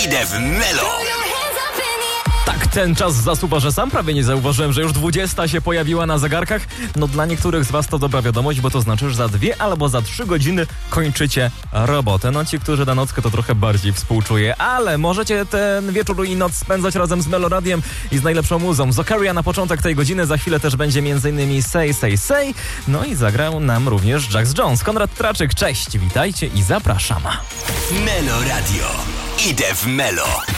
Idę w Melo. Tak, ten czas zasuwa, że sam prawie nie zauważyłem, że już 20 się pojawiła na zegarkach. No dla niektórych z was to dobra wiadomość, bo to znaczy, że za 2 albo za 3 godziny kończycie robotę. No ci, którzy na nockę, to trochę bardziej współczuję, ale możecie ten wieczór i noc spędzać razem z Meloradiem i z najlepszą muzą. Zakaria na początek tej godziny, za chwilę też będzie m.in. Say, Say, Say. No i zagrał nam również Jax Jones. Konrad Traczyk, cześć, witajcie i zapraszam. Melo Radio. Idę w Melo.